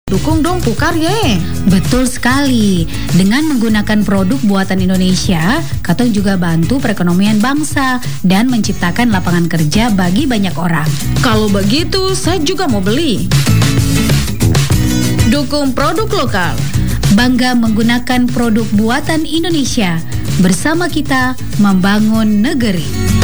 Dukung dong Pukar ye. Betul sekali. Dengan menggunakan produk buatan Indonesia, Katong juga bantu perekonomian bangsa dan menciptakan lapangan kerja bagi banyak orang. Kalau begitu, saya juga mau beli. Dukung produk lokal. Bangga menggunakan produk buatan Indonesia. Bersama kita membangun negeri.